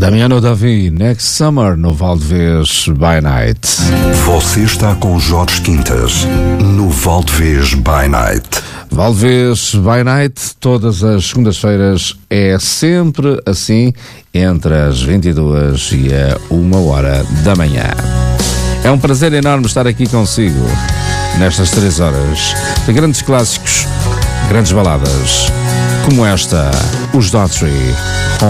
Damiano Davi, Next Summer no Valdevez by Night. Você está com Jorge Quintas no Valdevez by Night. Valdevez by Night, todas as segundas-feiras, é sempre assim, entre as 22 e a 1h da manhã. É um prazer enorme estar aqui consigo, nestas 3 horas, de grandes clássicos, grandes baladas, como esta, os Daughtry.